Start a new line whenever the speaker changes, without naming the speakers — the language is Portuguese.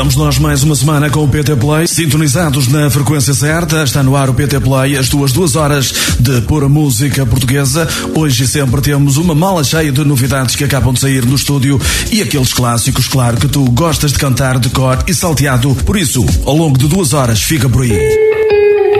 Estamos nós mais uma semana com o PT Play, sintonizados na frequência certa. Está no ar o PT Play, as tuas 2 horas de pura música portuguesa. Hoje e sempre temos uma mala cheia de novidades que acabam de sair no estúdio e aqueles clássicos, claro, que tu gostas de cantar de cor e salteado. Por isso, ao longo de 2 horas, fica por aí.